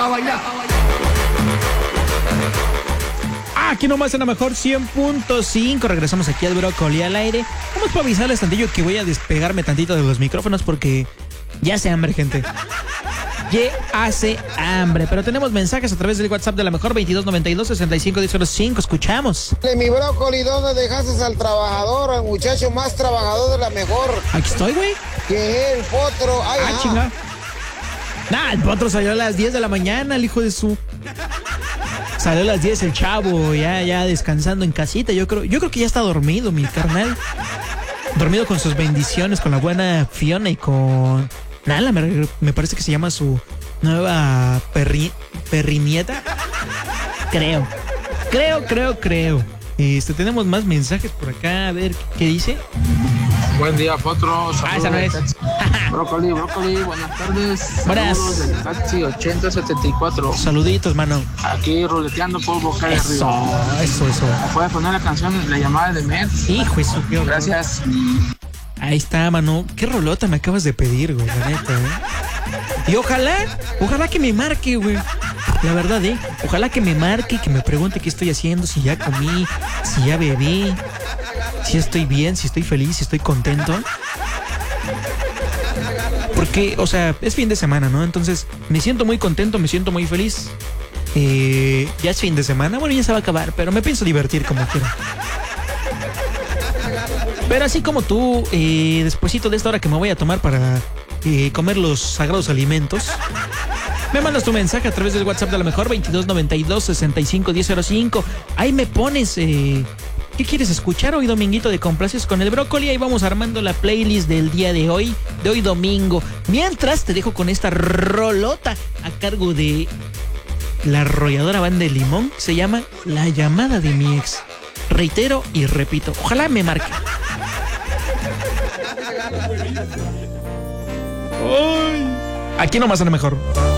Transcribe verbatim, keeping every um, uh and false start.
a bailar. Aquí nomás en la mejor cien punto cinco. Regresamos aquí al Brócoli al aire. Vamos para avisarles tantillo que voy a despegarme tantito de los micrófonos porque ya hace hambre, gente. Ya hace hambre. Pero tenemos mensajes a través del WhatsApp de la mejor veintidós noventa y dos sesenta y cinco diez cero cinco. Escuchamos. Mi Brócoli, ¿dónde dejaste al trabajador, al muchacho más trabajador de la mejor? Aquí estoy, güey. Que es el potro. Ay, ah, chinga. Nah, el potro salió a las diez de la mañana, el hijo de su... Salió a las diez el chavo, ya, ya descansando en casita. Yo creo, yo creo que ya está dormido, mi carnal. Dormido con sus bendiciones, con la buena Fiona y con... Nala, me, me parece que se llama su nueva perri, perrinieta. Creo. Creo, creo, creo. Este, tenemos más mensajes por acá. A ver, ¿qué dice? Buen día, Potro. Ah, esa no es. Brócoli, Brócoli, buenas tardes. Buenas. Saludos del taxi ochenta setenta y cuatro. Saluditos, mano. Aquí ruleteando por boca de eso, arriba. Eso, eso. ¿Me puedes poner la canción La llamada de Met? Hijo de su Dios. Gracias. Ahí está, mano. Qué rolota me acabas de pedir, güey, la neta, ¿eh? Y ojalá, ojalá que me marque, güey. La verdad, ¿eh? Ojalá que me marque, que me pregunte qué estoy haciendo, si ya comí, si ya bebí, si estoy bien, si estoy feliz, si estoy contento. Porque, o sea, es fin de semana, ¿no? Entonces, me siento muy contento, me siento muy feliz. Eh, ya es fin de semana, bueno, ya se va a acabar, pero me pienso divertir como quiera. Pero así como tú, eh, despuesito de esta hora que me voy a tomar para eh, comer los sagrados alimentos, me mandas tu mensaje a través del WhatsApp de la mejor veintidós noventa y dos sesenta y cinco diez cero cinco. Ahí me pones, eh, ¿qué quieres escuchar hoy, dominguito de complaces con el Brócoli? Ahí vamos armando la playlist del día de hoy, de hoy domingo. Mientras te dejo con esta rolota a cargo de la arrolladora Banda de Limón. Se llama La llamada de mi ex. Reitero y repito, ojalá me marque. Ay. Aquí nomás a lo mejor.